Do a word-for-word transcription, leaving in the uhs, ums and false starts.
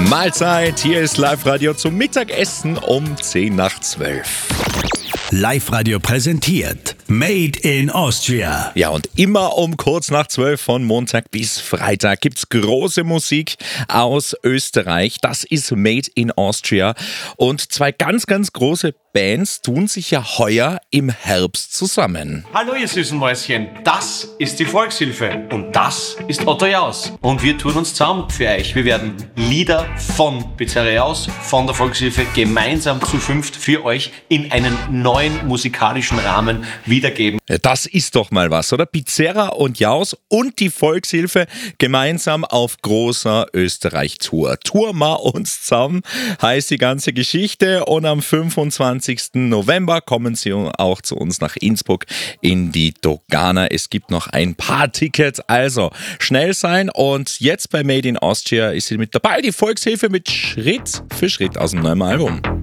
Mahlzeit, hier ist Live-Radio zum Mittagessen um zehn nach zwölf. Live-Radio präsentiert Made in Austria. Ja, und immer um kurz nach zwölf von Montag bis Freitag gibt's große Musik aus Österreich. Das ist Made in Austria. Und zwei ganz, ganz große Bands tun sich ja heuer im Herbst zusammen. Hallo ihr süßen Mäuschen, das ist die Volkshilfe und das ist Otto Jaus. Und wir tun uns zusammen für euch. Wir werden Lieder von Pizzeria Jaus, von der Volkshilfe gemeinsam zu fünft für euch in einen neuen musikalischen Rahmen wiedergeben. Das ist doch mal was, oder? Pizzeria und Jaus und die Volkshilfe gemeinsam auf großer Österreich-Tour. Tour mal uns zusammen heißt die ganze Geschichte und am fünfundzwanzigsten November kommen Sie auch zu uns nach Innsbruck in die Dogana. Es gibt noch ein paar Tickets, also schnell sein und jetzt bei Made in Austria ist sie mit dabei, die Volkshilfe mit Schritt für Schritt aus dem neuen Album.